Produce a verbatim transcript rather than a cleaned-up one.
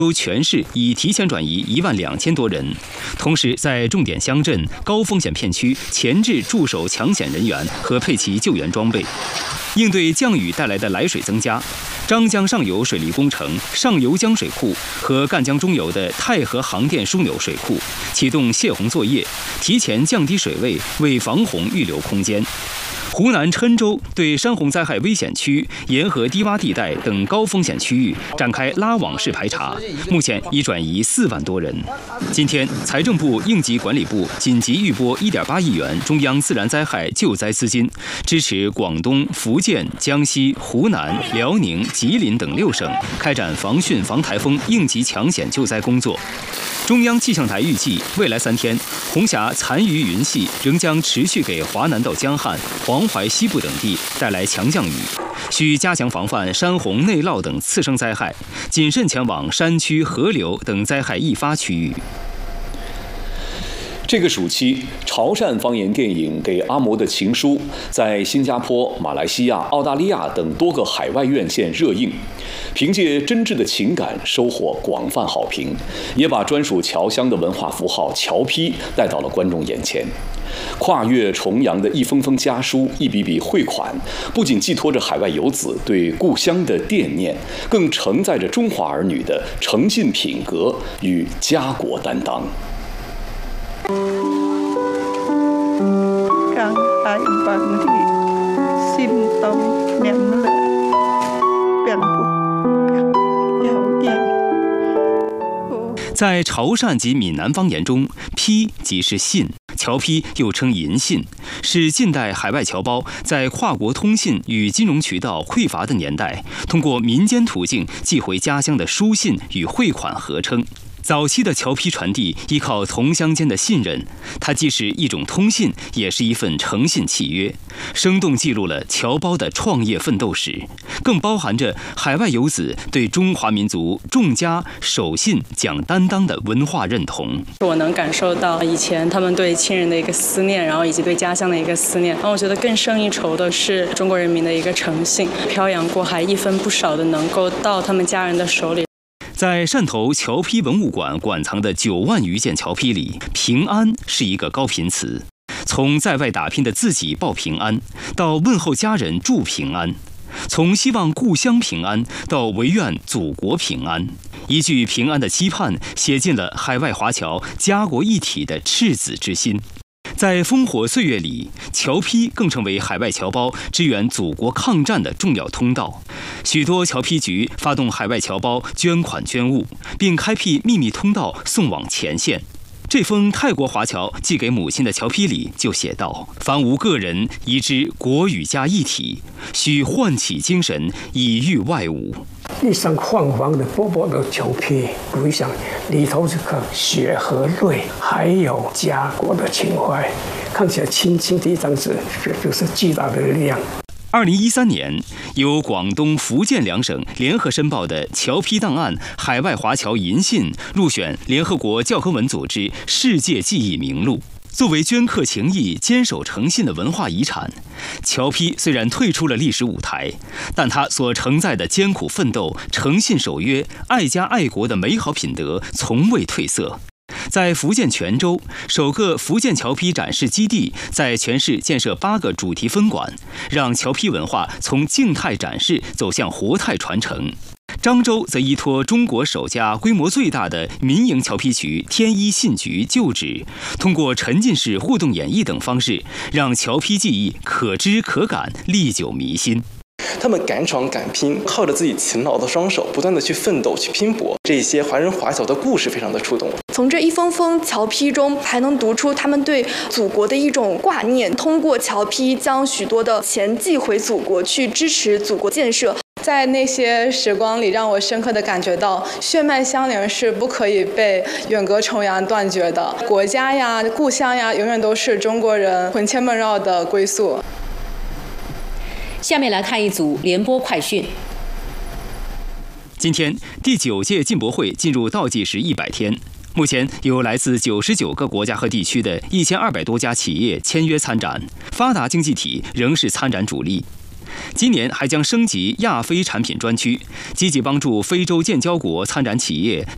州全市已提前转移一万两千多人，同时在重点乡镇、高风险片区前置驻守抢险人员和配齐救援装备，应对降雨带来的来水增加。张江上游水利工程、上游江水库和赣江中游的太和航电枢纽水库启动泄洪作业，提前降低水位，为防洪预留空间。湖南郴州对山洪灾害危险区、沿河低洼地带等高风险区域展开拉网式排查，目前已转移四万多人。今天，财政部应急管理部紧急预拨一点八亿元中央自然灾害救灾资金，支持广东、福建、江西、湖南、辽宁、吉林等六省开展防汛防台风应急抢险救灾工作。中央气象台预计，未来三天，红霞残余云系仍将持续给华南到江汉、黄淮西部等地带来强降雨，需加强防范山洪、内涝等次生灾害，谨慎前往山区、河流等灾害易发区域。 这个暑期，潮汕方言电影《给阿嬷的情书》在新加坡、马来西亚、澳大利亚等多个海外院线热映，凭借真挚的情感收获广泛好评，也把专属侨乡的文化符号侨批带到了观众眼前。跨越重洋的一封封家书、一笔笔汇款，不仅寄托着海外游子对故乡的惦念，更承载着中华儿女的诚信品格与家国担当。 在潮汕及闽南方言中，批即是信，侨批又称银信，是近代海外侨胞在跨国通信与金融渠道匮乏的年代，通过民间途径寄回家乡的书信与汇款合称。早期的侨批传递依靠同乡间的信任，它既是一种通信，也是一份诚信契约，生动记录了侨胞的创业奋斗史，更包含着海外游子对中华民族重家守信讲担当的文化认同。 我能感受到以前他们对亲人的一个思念，然后以及对家乡的一个思念，然后我觉得更胜一筹的是中国人民的一个诚信，漂洋过海一分不少的能够到他们家人的手里。 在汕头侨批文物馆馆藏的九万余件侨批里，平安是一个高频词。从在外打拼的自己报平安，到问候家人祝平安；从希望故乡平安，到唯愿祖国平安。一句平安的期盼，写进了海外华侨家国一体的赤子之心。在烽火岁月里，侨批更成为海外侨胞支援祖国抗战的重要通道。许多侨批局发动海外侨胞捐款捐物，并开辟秘密通道送往前线。这封泰国华侨寄给母亲的侨批里就写道：“凡无个人宜知国与家一体，须唤起精神以御外侮。” 一张泛黄的薄薄的侨批，回想里头这个血和泪，还有家国的情怀，看起来轻轻的一张纸，这就是巨大的力量。 二零一三年，由广东、福建两省联合申报的侨批档案海外华侨银信入选联合国教科文组织世界记忆名录。作为镌刻情谊、坚守诚信的文化遗产，侨批虽然退出了历史舞台，但它所承载的艰苦奋斗、诚信守约、爱家爱国的美好品德从未褪色。在福建泉州，首个福建侨批展示基地在全市建设八个主题分馆，让侨批文化从静态展示走向活态传承。漳州则依托中国首家规模最大的民营侨批局天一信局旧址，通过沉浸式互动演绎等方式，让侨批技艺可知可感，历久弥新。 他们敢闯敢拼，靠着自己勤劳的双手，不断的去奋斗、去拼搏。这些华人华侨的故事非常的触动我。 从这一封封侨批中，还能读出他们对祖国的一种挂念。通过侨批，将许多的钱寄回祖国，去支持祖国建设。 在那些时光里，让我深刻地感觉到，血脉相连是不可以被远隔重洋断绝的。国家呀、故乡呀，永远都是中国人魂牵梦绕的归宿。 下面来看一组联播快讯。 今天，第九届进博会进入倒计时一百天。目前有来自九十九个国家和地区的一千二百多家企业签约参展，发达经济体仍是参展主力。今年还将升级亚非产品专区，积极帮助非洲建交国参展企业